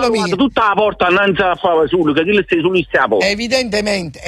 amico mio. Tutta la porta annanzi a fare solo, che chi stai solo a porta. Evidentemente,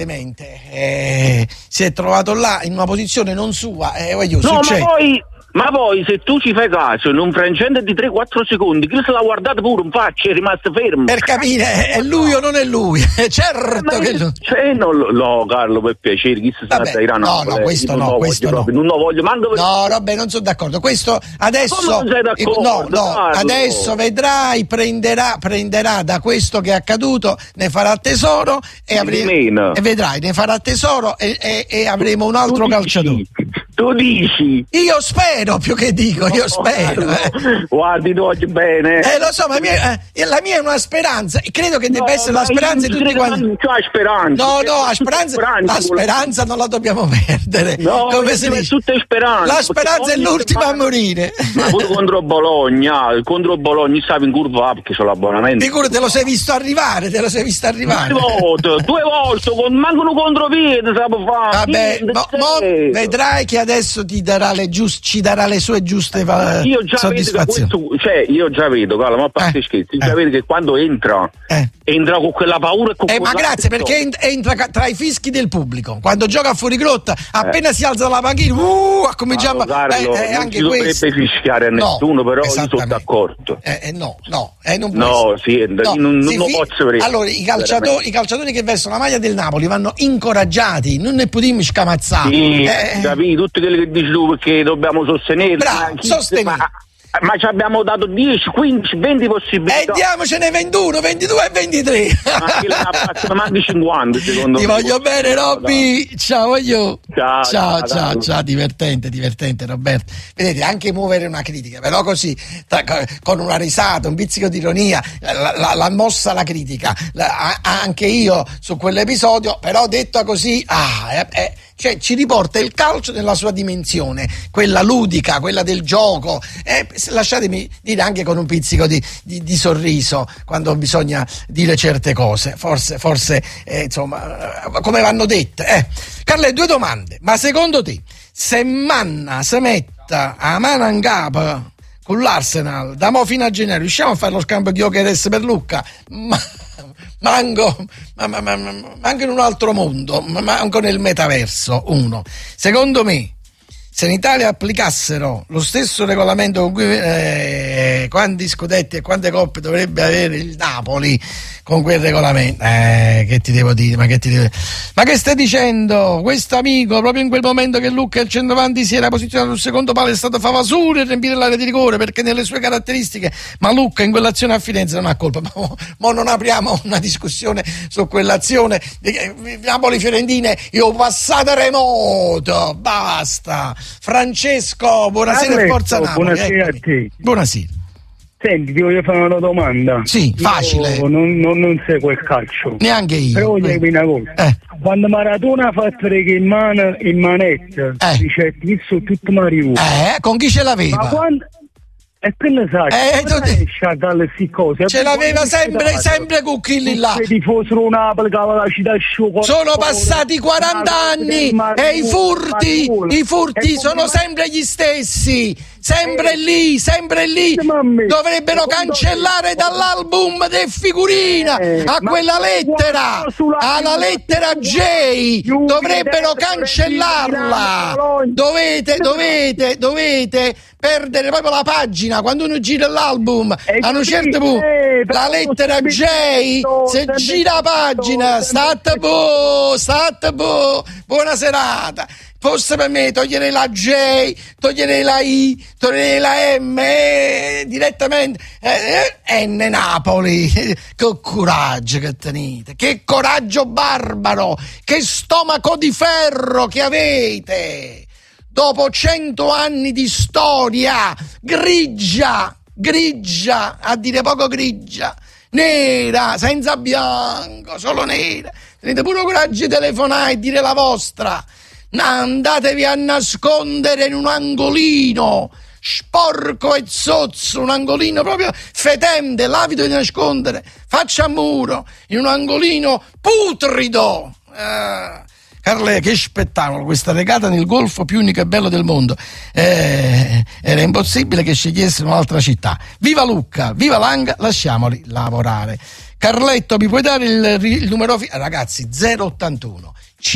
si è trovato là in una posizione non sua. Succede. Ma poi se tu ci fai caso, in un frangente di 3-4 secondi, chi se l'ha guardato pure in faccia è rimasto fermo. Per capire, è lui o non è lui? Certo che lui. No, Carlo, per piacere, chi si sta a Irano? No, questo no. Non lo voglio, manco. No, vabbè, non sono d'accordo. Questo adesso. Come non sei d'accordo? No, adesso vedrai, prenderà da questo che è accaduto, ne farà tesoro e vedrai, ne farà tesoro e avremo un altro calciatore. Tu dici? Io spero, più che dico, io spero. Guardi, tu oggi bene. Lo so, ma la mia è una speranza. Credo che debba essere la speranza di tutti quanti. Non c'è speranza. La speranza non la dobbiamo perdere. No, come si dice? Tutte speranze. La speranza è l'ultima a morire. Ma pure contro Bologna stavi in curva perché c'ho l'abbonamento. Figurati, te lo sei visto arrivare. Due volte, mancano contropiede, sapevo fare. Vabbè, vedrai che adesso ci darà le sue giuste soddisfazioni. Io già vedo, Carlo, ma a parte scherzi, già vedo che quando entra con quella paura e con ma grazie, perché entra tra i fischi del pubblico. Quando gioca a fuorigrotta, appena si alza la panchina, cominciamo Carlo, non si dovrebbe fischiare a nessuno, però io sono d'accordo. Non lo posso vedere. Allora, i calciatori che vestono la maglia del Napoli vanno incoraggiati, non ne potremmo scamazzare. Capì, tutti quelli che dici tu, perché dobbiamo sostenere. Bravo, sostenere. Ma ci abbiamo dato 10, 15, 20 possibilità. E diamocene 21, 22 e 23. Ma anche 50, secondo me. Ti voglio bene, Robby. Ciao, ciao. Divertente, Roberto. Vedete, anche muovere una critica, però così, con una risata, un pizzico di ironia, la mossa la critica. Anche io su quell'episodio, però detta così, cioè ci riporta il calcio nella sua dimensione, quella ludica, quella del gioco, lasciatemi dire anche con un pizzico di sorriso quando bisogna dire certe cose, forse insomma, come vanno dette. Carle, 2 domande, ma secondo te se Manna si metta a mano in capo con l'Arsenal da mo fino a gennaio, riusciamo a fare lo scambio di Gyökeres per Lucca? Manco in un altro mondo, manco nel metaverso. Uno. Secondo me, se in Italia applicassero lo stesso regolamento con cui quanti scudetti e quante coppe dovrebbe avere il Napoli con quel regolamento, che ti devo dire? Ma che stai dicendo? Questo amico, proprio in quel momento che Lucca, il centravanti, si era posizionato sul secondo palo, è stato Favasuri a riempire l'area di rigore, perché nelle sue caratteristiche, ma Lucca in quell'azione a Firenze non ha colpa. Ma non apriamo una discussione su quell'azione Napoli-Fiorentine, io passata remoto, basta. Francesco, buonasera e forza Napoli. Buonasera a te. Buonasera. Senti, ti voglio fare una domanda. Sì, facile. Io non seguo il calcio. Neanche io. Però voglio dire una cosa. Quando Maradona ha fatto in manetta, dice, qui sono tutto Mario. Con chi ce l'aveva? Ma quando... E che ne sai? Ce l'aveva sempre con quelli là. Sono passati 40 anni e i furti sono sempre gli stessi. Sempre lì. Dovrebbero cancellare dall'album del figurina a quella lettera, alla lettera J. Dovrebbero cancellarla. Dovete perdere proprio la pagina quando uno gira l'album a un certo punto, la lettera J, se gira la pagina, state boh, buona serata. Forse per me toglierei la J, toglierei la I, toglierei la M, direttamente N Napoli. Che coraggio che tenete, che coraggio barbaro, che stomaco di ferro che avete. Dopo 100 anni di storia grigia, a dire poco grigia, nera, senza bianco, solo nera, tenete pure coraggio di telefonare e dire la vostra. Andatevi a nascondere in un angolino sporco e zozzo, un angolino proprio fetente, lavido di nascondere, faccia a muro, in un angolino putrido, Carle, che spettacolo, questa regata nel golfo più unico e bello del mondo. Era impossibile che scegliesse un'altra città. Viva Lucca, viva Langa, lasciamoli lavorare. Carletto, mi puoi dare il numero? Ragazzi, 081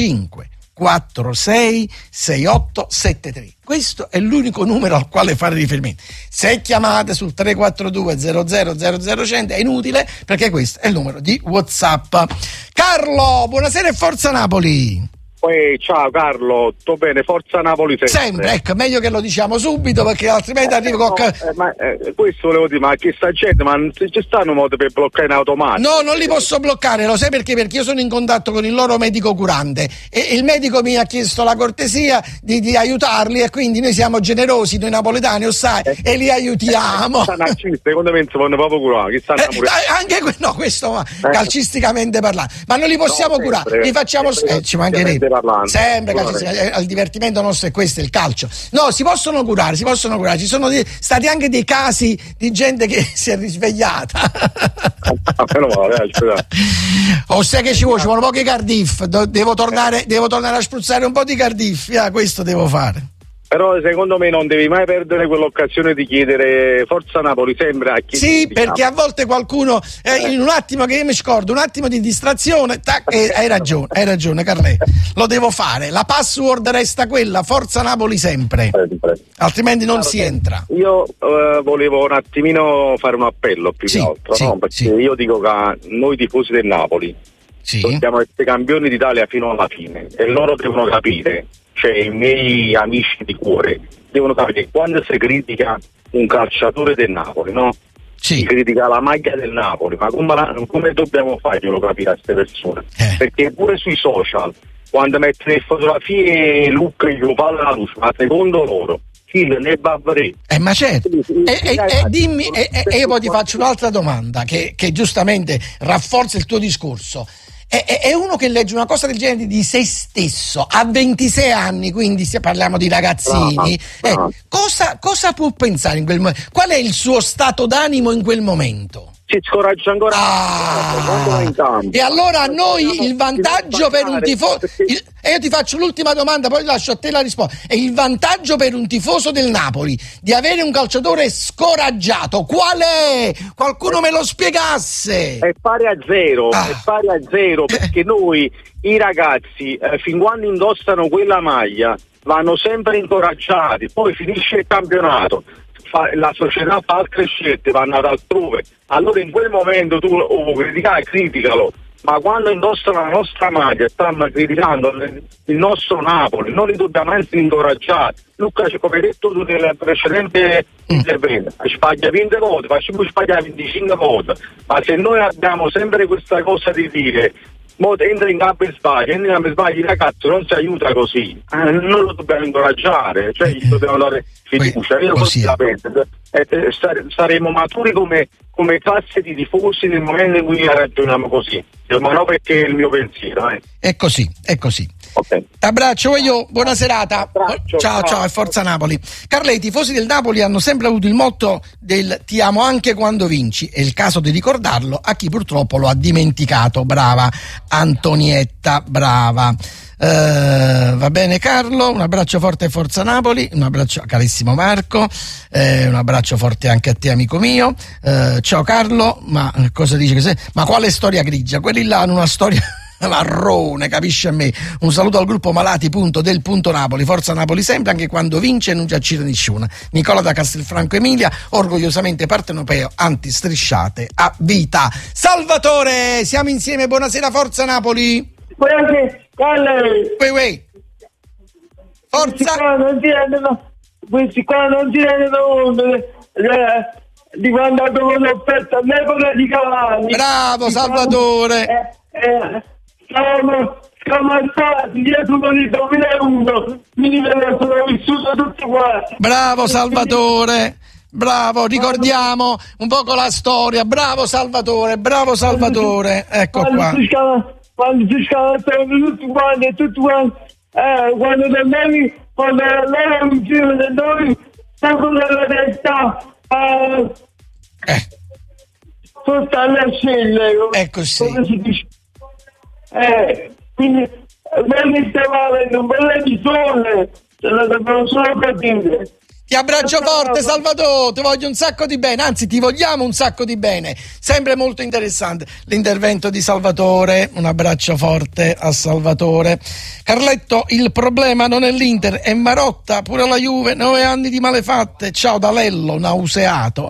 546 6873. Questo è l'unico numero al quale fare riferimento. Se chiamate sul 342 00 100 è inutile, perché questo è il numero di WhatsApp. Carlo, buonasera e forza Napoli. Ciao Carlo, tutto bene? Forza Napoli sempre. Ecco, meglio che lo diciamo subito, perché altrimenti arrivo questo volevo dire, ma che sta gente, ma non ci stanno modi per bloccare in automatico? No, non li posso bloccare, lo sai perché? Perché io sono in contatto con il loro medico curante e il medico mi ha chiesto la cortesia di aiutarli, e quindi noi siamo generosi, noi napoletani, lo sai, e li aiutiamo. Secondo me non si vanno proprio curare. Anche questo calcisticamente parlando, ma non li possiamo curare, li facciamo ci mancherebbe. Sempre al divertimento nostro è questo, il calcio. No, si possono curare. Ci sono stati anche dei casi di gente che si è risvegliata. O sai che ci vogliono pochi Cardiff. Devo tornare a spruzzare un po' di Cardiff. Questo devo fare. Però secondo me non devi mai perdere quell'occasione di chiedere Forza Napoli sempre a chi. Sì, perché a volte qualcuno in un attimo che io mi scordo, un attimo di distrazione, hai ragione Carletto, lo devo fare. La password resta quella, Forza Napoli sempre. Altrimenti non si entra. Io volevo un attimino fare un appello più che altro, no? Perché io dico che noi tifosi del Napoli dobbiamo essere campioni d'Italia fino alla fine, e loro devono capire, cioè i miei amici di cuore devono capire, quando si critica un calciatore del Napoli, no? Si critica la maglia del Napoli, ma come dobbiamo farglielo capire a queste persone? Perché pure sui social, quando mettono le fotografie Lucca gli fa la luce, ma secondo loro ne Bavarì. Ma certo, dimmi, e io poi ti faccio un'altra domanda che giustamente rafforza il tuo discorso. È uno che legge una cosa del genere di se stesso a 26 anni, quindi se parliamo di ragazzini, cosa può pensare in quel momento? Qual è il suo stato d'animo in quel momento? Si scoraggia ancora. E allora noi il vantaggio per un tifoso, e io ti faccio l'ultima domanda, poi lascio a te la risposta. È il vantaggio per un tifoso del Napoli di avere un calciatore scoraggiato, qual è? Qualcuno me lo spiegasse. È pari a zero, perché noi i ragazzi fin quando indossano quella maglia vanno sempre incoraggiati, poi finisce il campionato, la società fa altre scelte, vanno ad altrove, allora in quel momento tu criticalo, ma quando indossano la nostra maglia stanno criticando il nostro Napoli, noi li dobbiamo essere incoraggiati. Luca, come hai detto tu nel precedente intervento, sbaglia 20 volte, facciamo sbagliare 25 volte, ma se noi abbiamo sempre questa cosa di dire entra in campo e sbaglia, il ragazzo non si aiuta così, non lo dobbiamo incoraggiare, cioè gli dobbiamo dare fiducia. Io così la penso, saremo maturi come classe di tifosi nel momento in cui ragioniamo così, ma no perché è il mio pensiero. È così. Okay. T'abbraccio io, buona serata. Ciao e forza Napoli. Carle, i tifosi del Napoli hanno sempre avuto il motto del ti amo anche quando vinci, è il caso di ricordarlo a chi purtroppo lo ha dimenticato. Brava Antonietta, brava. Va bene Carlo, un abbraccio forte a Forza Napoli, un abbraccio carissimo Marco, un abbraccio forte anche a te amico mio. Ciao Carlo, ma cosa dice ma quale storia grigia? Quelli là hanno una storia marrone, capisci a me. Un saluto al gruppo Malati.del.Napoli, Forza Napoli sempre, anche quando vince e non ci accide nessuno. Nicola da Castelfranco Emilia, orgogliosamente partenopeo, antistrisciate a vita. Salvatore, siamo insieme, buonasera Forza Napoli. Buonasera, Forza. Questi qua non si rendono conto di quando abbiamo offerto all'epoca di Cavani. Bravo Salvatore. Stavamo scavalcati dietro con il 2001, sono vissuto tutti quanti. Bravo Salvatore, bravo, ricordiamo un poco la storia. Bravo Salvatore, ecco qua. Quando si scavalcavano tutti quanti, quando tornavi, quando loro un giro di noi, stavo nella testa sotto alle ascelle, ecco sì. come si dice. Quindi noi stiamo avendo un bel episodio, ce la dobbiamo solo capire. Ti abbraccio forte, Salvatore, ti voglio un sacco di bene, anzi ti vogliamo un sacco di bene. Sempre molto interessante l'intervento di Salvatore, un abbraccio forte a Salvatore. Carletto, il problema non è l'Inter, è Marotta, pure la Juve, 9 anni di malefatte. Ciao da Lello, nauseato.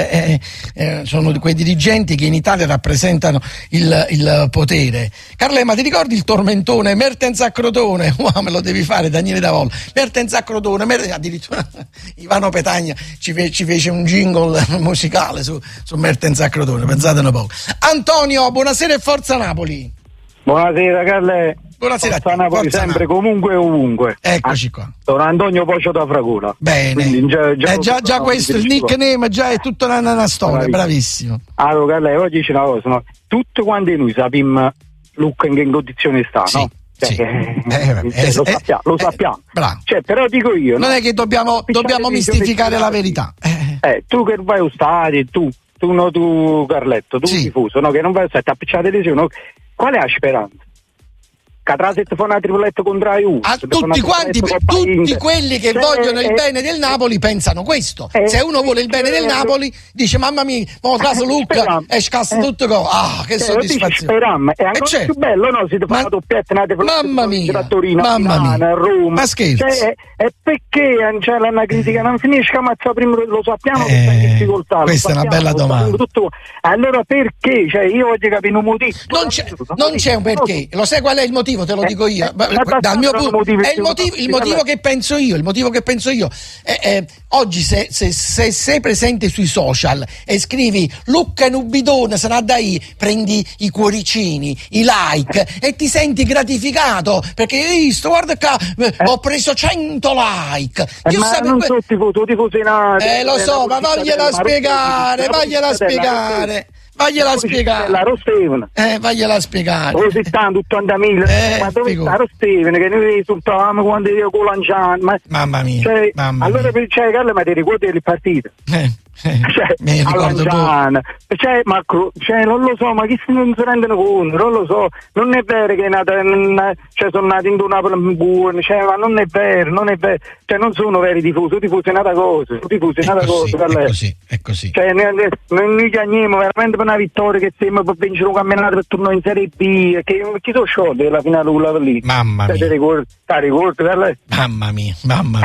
Sono quei dirigenti che in Italia rappresentano il potere. Carle, ma ti ricordi il tormentone Mertens a Crotone? Wow, me lo devi fare, Daniele Davola. Mertens a Crotone, addirittura Ivano Petagna ci fece un jingle musicale su Mertens a Crotone, pensate un po'. Antonio, buonasera e forza Napoli. Buonasera Carle. Buonasera. Forza Napoli, forza sempre, Napoli. Comunque e ovunque. Eccoci qua. Don Antonio Pocio da Fragola. Bene. Già questo, il nickname già è tutta una storia, bravissimo. Allora Carle, oggi c'è una cosa, no? Tutti quanti noi sappiamo Luca in che condizioni sta, sì. no? Sì. Lo sappiamo. Bravo. Cioè, però dico io, non no? è che dobbiamo mistificare la verità. Tu che vai allo stadio, tu Carletto, tu sì. tifoso, no? Che non vai a stare appicciato alle televisione, no? Qual è la speranza? Catraset fa una tripletta contro la Juve. Tutti quelli che vogliono il bene del Napoli pensano questo. Se uno vuole il bene del Napoli dice mamma mia, mo traso Luca e scassa tutto go. Ah, che soddisfazione. È ancora più bello, no? Si fa la doppietta, mamma mia, a Torino, a Milano, a Roma. Ma scherzi. E perché c'è la critica non finisce? Ammazza prima, lo sappiamo che sta in difficoltà. Questa è una bella domanda. Allora perché? Cioè io voglio capire un motivo. Non c'è un perché. Lo sai qual è il motivo? Te lo dico io. Dal mio punto, è il motivo che penso io. Il motivo che penso io. Oggi se sei presente sui social e scrivi Lucca Nubidone se ne dai, prendi i cuoricini, i like e ti senti gratificato perché hai visto, guarda qua, ho preso 100 like. Io ma non so tifoso lo so, ma vagliela spiegare. Vagliela spiegare. Vagliela spiegare. Così tanto 80.000. Ma dove sta lo Steven? Che noi risultavamo quando io con Lanciano. Mamma mia. Allora per Carlo, ma ti ricordi le partite? Mi ricordo non lo so, ma chi non si rendono conto, non lo so, non è vero che sono nati in Napoli buono, ma non è vero, non sono veri tifosi, tifosi è un'altra cosa, è così. Noi chiamiamo veramente per una vittoria che sembra per vincere un campionato per tornare in Serie B, che chi sono sciolti della finale quella lì. Mamma mia. Ricordi per lei? Mamma mia.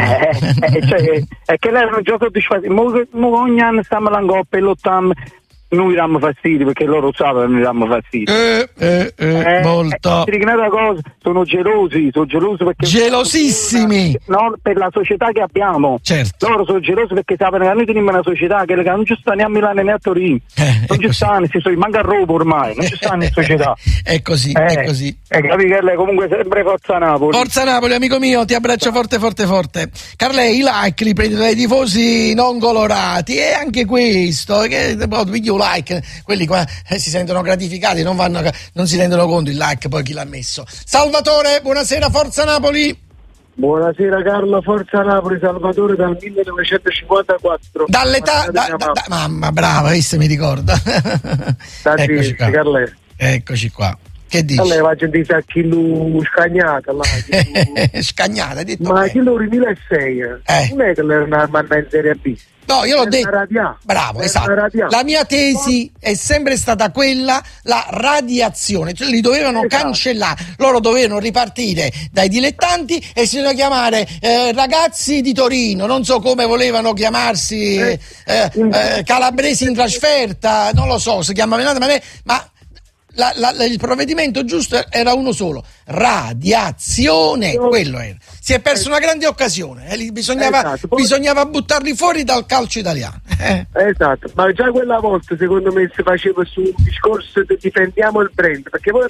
È che lei non già soddisfatti, ogni anno stiamo alla coppa e lottiamo, noi diamo fastidio perché loro sanno che noi diamo fastidio. Molto. Un'altra cosa, sono gelosi perché gelosissimi. No, per la società che abbiamo. Certo. Loro sono gelosi perché sanno che noi teniamo una società che non ci sta né a Milano né a Torino. Non ci stanno, manca a Roma ormai, non ci stanno in società. È così. Capi che lei comunque sempre Forza Napoli. Forza Napoli, amico mio, ti abbraccio forte. Carle, i like li prendi dai tifosi non colorati e anche questo, che video like, quelli qua si sentono gratificati, non si rendono conto il like poi chi l'ha messo. Salvatore, buonasera, Forza Napoli. Buonasera Carlo, Forza Napoli, Salvatore dal 1954. Dall'età mamma brava, visto mi ricorda. Eccoci qua. Eccoci qua. Che dici? Allora faccio dire a chi lo scagnata là. Scagnata, hai detto. Ma chi lo 2006? Non è che l'era mandata in Serie B. No, io l'ho detto. Bravo, esatto. La mia tesi è sempre stata quella, la radiazione, cioè li dovevano cancellare, loro dovevano ripartire dai dilettanti e si dovevano chiamare ragazzi di Torino, non so come volevano chiamarsi, calabresi in trasferta, non lo so, si chiamava ma il provvedimento giusto era uno solo: radiazione, quello era. Si è persa una grande occasione, bisognava buttarli fuori dal calcio italiano. Esatto, ma già quella volta secondo me si faceva su un discorso di difendiamo il brand, perché poi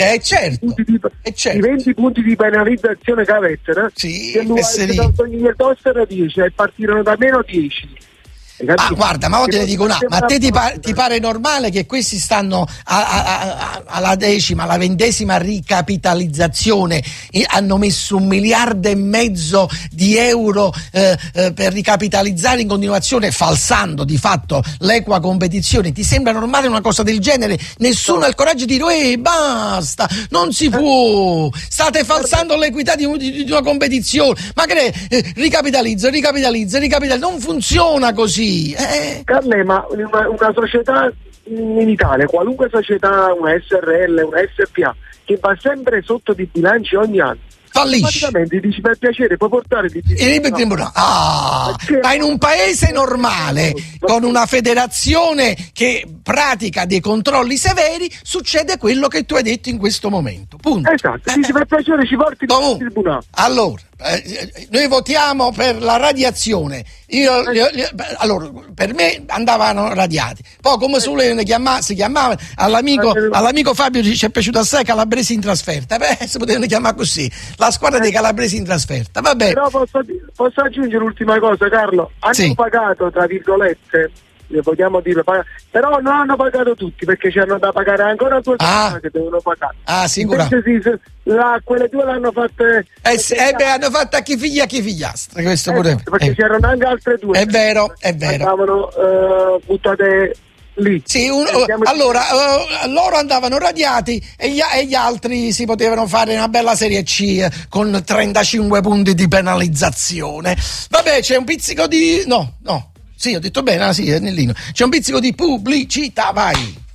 i 20 punti di penalizzazione che avete, sì, che lui ha 10 e partirono da meno 10. Guarda, ma te ne dico una, ma a te ti pare normale che questi stanno alla 10ª, alla 20ª ricapitalizzazione, hanno messo 1,5 miliardi di euro per ricapitalizzare in continuazione, falsando di fatto l'equa competizione? Ti sembra normale una cosa del genere? Nessuno ha il coraggio di dire basta, non si può, state falsando l'equità di una competizione, ma che ricapitalizza, non funziona così. Carle, ma una società in Italia, qualunque società, una SRL, una SPA, che va sempre sotto di bilanci ogni anno, fallisce. Praticamente dici per piacere puoi portare ma in un paese normale con una federazione che pratica dei controlli severi succede quello che tu hai detto in questo momento, punto. Esatto, dici per piacere ci porti in tribunale. Allora noi votiamo per la radiazione. Allora, per me andavano radiati. Poi come si chiamava all'amico Fabio ci è piaciuto assai Calabresi in trasferta. Si potevano chiamare così, la squadra dei Calabresi in trasferta. Vabbè. Però posso aggiungere l'ultima cosa, Carlo? Hanno pagato, tra virgolette, vogliamo dire, però non hanno pagato tutti, perché c'hanno da pagare ancora 2 persone che devono pagare. Sicuramente. Quelle 2 l'hanno fatte hanno fatto a chi figlia, a chi figliastra, questo pure. Perché c'erano anche altre 2. È vero. Andavano buttate lì. Sì, allora loro andavano radiati e gli altri si potevano fare una bella Serie C con 35 punti di penalizzazione. Vabbè, c'è un pizzico di no. Sì, ho detto bene, sì, Nellino. C'è un pizzico di pubblicità, vai.